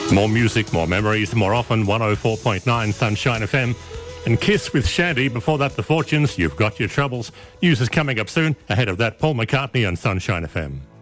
More music, more memories, more often 104.9 Sunshine FM. And Kiss with Shandy. Before that, The Fortunes, You've Got Your Troubles. News is coming up soon. Ahead of that, Paul McCartney on Sunshine FM.